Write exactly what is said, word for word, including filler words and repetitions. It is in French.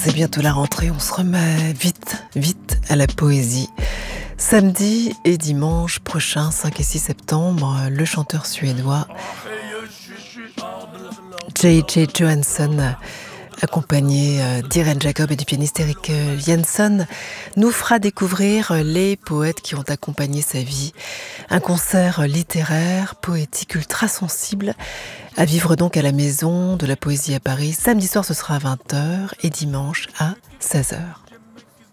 C'est bientôt la rentrée, on se remet vite, vite à la poésie. Samedi et dimanche prochain, cinq et six septembre, le chanteur suédois J J Johansson, accompagné d'Irene Jacob et du pianiste Erik Jensen, nous fera découvrir les poètes qui ont accompagné sa vie. Un concert littéraire, poétique, ultra sensible, à vivre donc à la Maison de la Poésie à Paris. Samedi soir, ce sera à vingt heures et dimanche à seize heures.